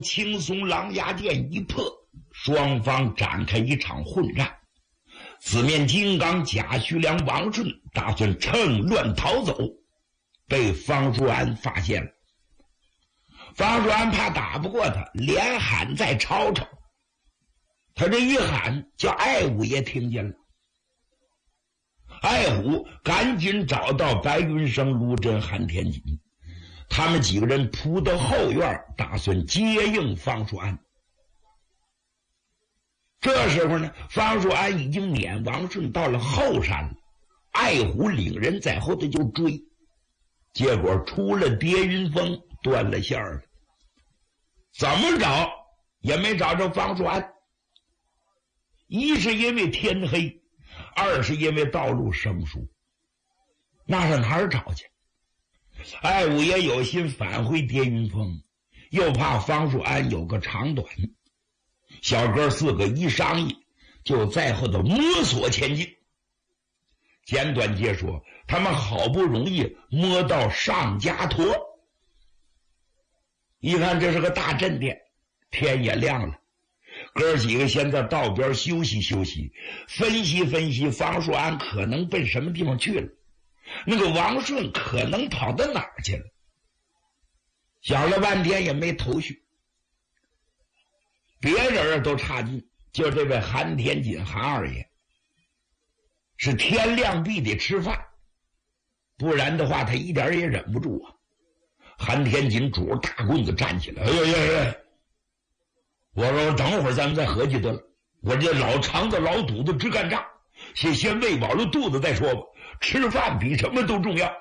青松狼牙剑一破，双方展开一场混战。四面金刚贾胥良、王顺打算趁乱逃走，被方叔安发现了。方叔安怕打不过他，连喊再吵吵。他这一喊，叫艾武也听见了。艾虎赶紧找到白云生、卢真、韩天锦，他们几个人扑到后院，打算接应方叔安。这时候呢，方叔安已经撵王顺到了后山了，艾虎领人在后头就追，结果出了叠云峰，断了线了。怎么找也没找着方叔安，一是因为天黑，二是因为道路生疏，那上哪儿找去？艾武也有心返回叠云峰，又怕方叔安有个长短，小哥四个一商议，就在后头摸索前进。简短截说，他们好不容易摸到上家坨，一看这是个大镇店，天也亮了，哥几个先在道边休息休息，分析分析方叔安可能奔什么地方去了，那个王顺可能跑到哪儿去了。想了半天也没头绪，别人都差劲，就这位韩天锦韩二爷是天亮必得吃饭，不然的话他一点也忍不住啊。韩天锦拄着大棍子站起来，哎呀，我说等会儿咱们再合计得了，我这老肠子老肚子直干仗，先喂饱了肚子再说吧，吃饭比什么都重要。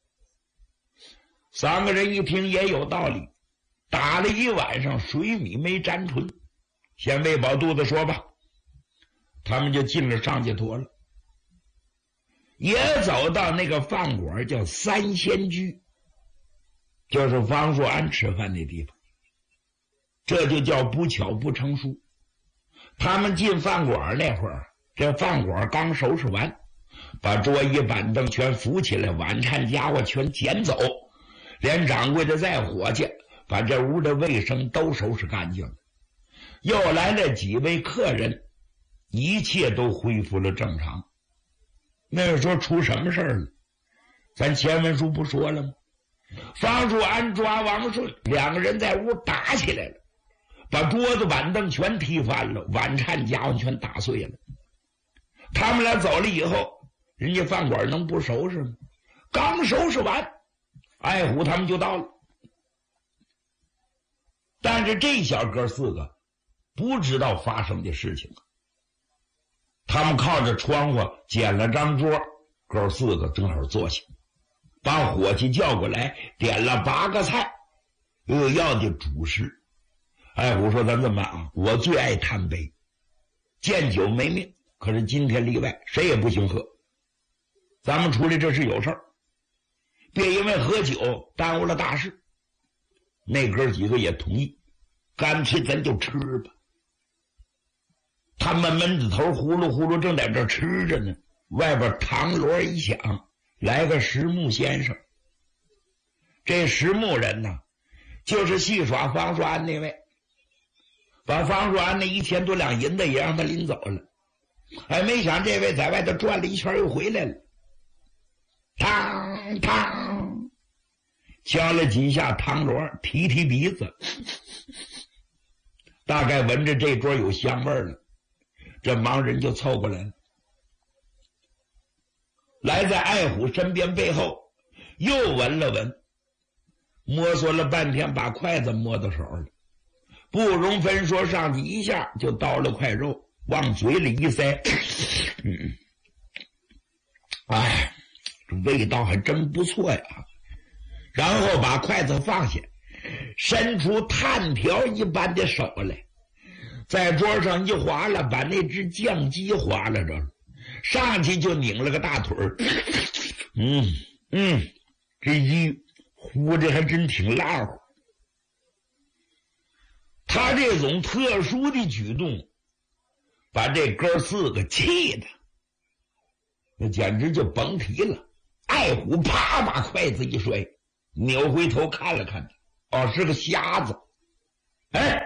三个人一听也有道理，打了一晚上水米没沾唇，先喂饱肚子说吧。他们就进了上家坨了，也走到那个饭馆叫三仙居，就是方叔安吃饭那地方。这就叫不巧不成书。他们进饭馆那会儿，这饭馆刚收拾完，把桌椅板凳全扶起来，晚餐家伙全捡走，连掌柜的再伙计把这屋的卫生都收拾干净了。又来了几位客人，一切都恢复了正常。那时候出什么事儿了？咱前文书不说了吗？方叔安抓王顺，两个人在屋打起来了，把桌子板凳全踢翻了，晚餐家伙全打碎了。他们俩走了以后，人家饭馆能不收拾吗？刚收拾完，艾虎他们就到了。但是这小哥四个不知道发生的事情，他们靠着窗户捡了张桌，哥四个正好坐下，把伙计叫过来，点了8个菜，又要的主食。艾虎说：“咱这么办啊，我最爱贪杯，见酒没命，可是今天例外，谁也不行喝。咱们出来这是有事儿，别因为喝酒耽误了大事。”那哥几个也同意，干脆咱就吃吧。他们闷子头呼噜呼噜正在这吃着呢，外边堂锣一响，来个石木先生。这石木人呢，就是戏耍方叔安那位，把方叔安那1000多两银子也让他拎走了。哎，没想这位在外头转了一圈又回来了，嘡嘡敲了几下堂锣，提提鼻子，大概闻着这桌有香味了，这盲人就凑过来了，来在艾虎身边背后又闻了闻，摸索了半天，把筷子摸到手了，不容分说，上去一下就叨了块肉，往嘴里一塞，哎，这味道还真不错呀。然后把筷子放下，伸出炭条一般的手来，在桌上一划拉，把那只酱鸡划拉着了，上去就拧了个大腿儿。这鸡糊的还真挺辣乎。他这种特殊的举动，把这哥四个气的，那简直就甭提了。艾虎啪把筷子一摔，扭回头看了看他，哦，是个瞎子。 哎，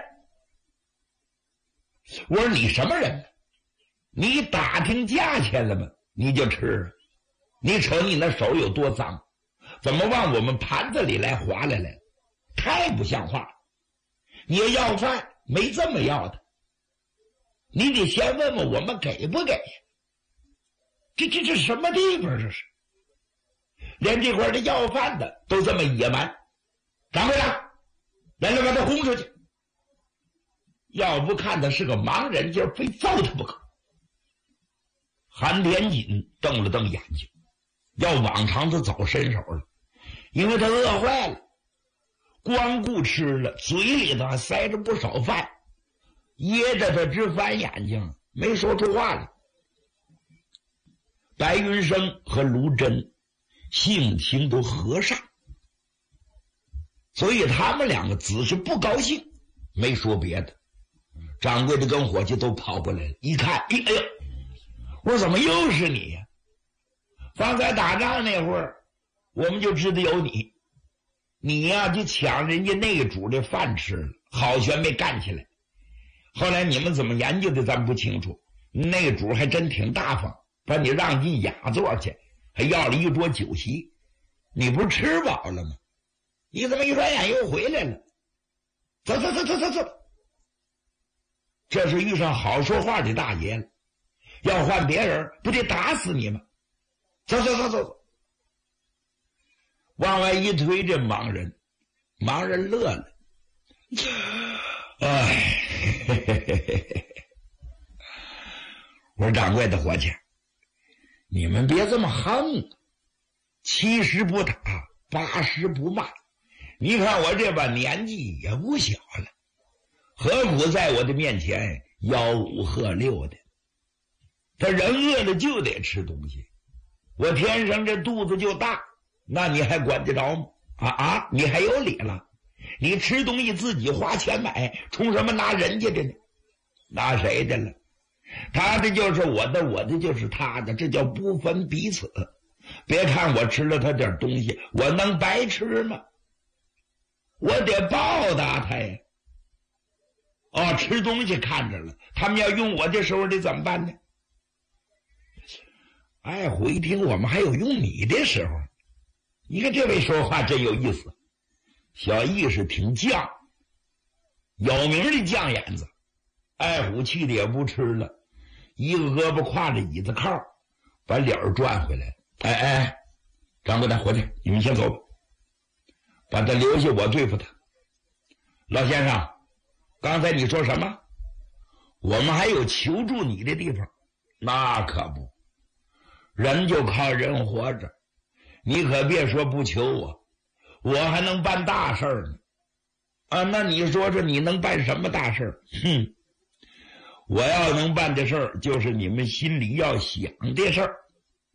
我说你什么人呢？你打听价钱了吗？你就吃了。你瞅你那手有多脏，怎么往我们盘子里来划来了？太不像话了。你要饭没这么要的，你得先问问我们给不给。这什么地方这是？连这块的要饭的都这么野蛮。掌柜的，来把他轰出去。要不看他是个盲人，就非揍他不可。韩连锦瞪了瞪眼睛，要往常他早伸手了，因为他饿坏了，光顾吃了，嘴里头还塞着不少饭，噎着他直翻眼睛，没说出话来。白云生和卢真性情都和善，所以他们两个只是不高兴，没说别的。掌柜的跟伙计都跑过来了，一看，哎呦，我说怎么又是你呀？方才打仗那会儿，我们就知道有你，你呀就抢人家内主的饭吃了，好悬没干起来。后来你们怎么研究的咱不清楚，内主还真挺大方，把你让进雅座去，还要了一桌酒席。你不是吃饱了吗？你怎么一转眼又回来了？走。这是遇上好说话的大爷了，要换别人不得打死你吗？走。往外一推，这盲人乐了，哎，我说掌柜的伙计，你们别这么横，70不打，80不骂。你看我这把年纪也不小了，何苦在我的面前吆五喝六的？他人饿了就得吃东西，我天生这肚子就大，那你还管得着吗？你还有理了？你吃东西自己花钱买，冲什么拿人家的呢？拿谁的了？他的就是我的，我的就是他的，这叫不分彼此。别看我吃了他点东西，我能白吃吗？我得报答他呀。吃东西看着了，他们要用我的时候得怎么办呢？哎，我一听我们还有用你的时候，你看这位说话真有意思，小义是挺犟，有名的犟眼子。爱虎气的也不吃了，一个胳膊挎着椅子靠，把脸转回来。哎，掌柜的伙计，你们先走吧，把他留下，我对付他。老先生，刚才你说什么？我们还有求助你的地方？那可不，人就靠人活着，你可别说不求我还能办大事儿呢。那你说说你能办什么大事儿？我要能办的事儿就是你们心里要想的事儿。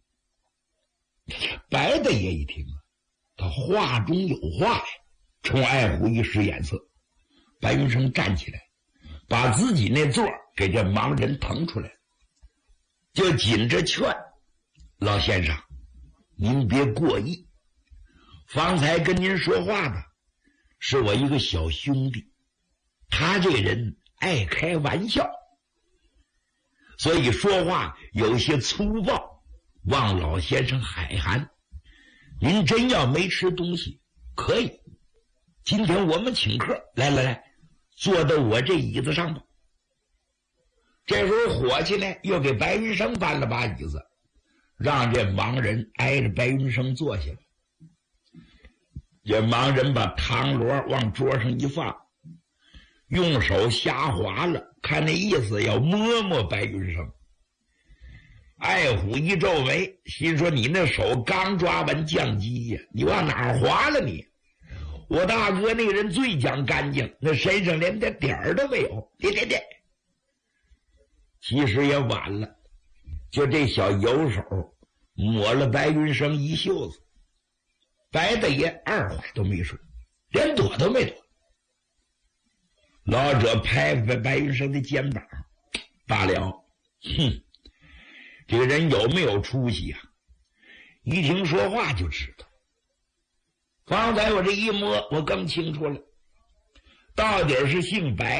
白大爷一听他话中有话呀，冲爱虎一使眼色。白云生站起来，把自己那座给这盲人腾出来，就紧着劝老先生，您别过意，方才跟您说话的是我一个小兄弟，他这人爱开玩笑，所以说话有些粗暴，望老先生海涵。您真要没吃东西可以，今天我们请客，来坐到我这椅子上吧。这时候伙计呢又给白云生搬了把椅子，让这盲人挨着白云生坐下来。这盲人把汤螺往桌上一放，用手瞎划了，看那意思要摸白云生。爱虎一皱眉，心说你那手刚抓完酱鸡呀，你往哪儿划了你？我大哥那人最讲干净，那身上连点点儿都没有。别，其实也晚了，就这小油手抹了白云生一袖子。白大爷二话都没说，连躲都没躲。老者拍拍白云生的肩膀，罢了，这个人有没有出息啊？一听说话就知道。方才我这一摸，我更清楚了。 到底是姓白